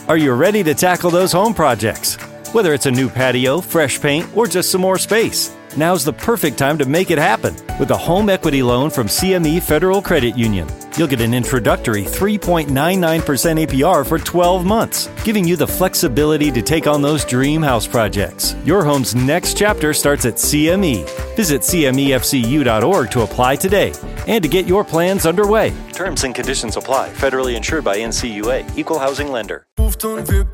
Are you ready to tackle those home projects? Whether it's a new patio, fresh paint, or just some more space, now's the perfect time to make it happen with a home equity loan from CME Federal Credit Union. You'll get an introductory 3.99% APR for 12 months, giving you the flexibility to take on those dream house projects. Your home's next chapter starts at CME. Visit CMEFCU.org to apply today and to get your plans underway. Terms and conditions apply. Federally insured by NCUA. Equal housing lender. Hoeft dan weer